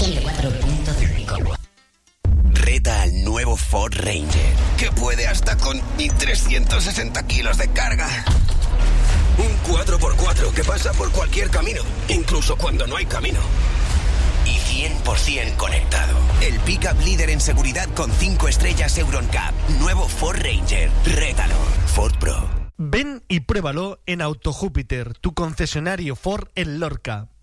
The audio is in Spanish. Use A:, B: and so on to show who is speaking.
A: 104.5.
B: Reta al nuevo Ford Ranger, que puede hasta con 1.360 kilos de carga. Un 4x4 que pasa por cualquier camino, incluso cuando no hay camino. Y 100% conectado. El pickup líder en seguridad con 5 estrellas EuronCap. Nuevo Ford Ranger. Rétalo. Ford Pro.
C: Ven y pruébalo en Auto Júpiter, tu concesionario Ford en Lorca.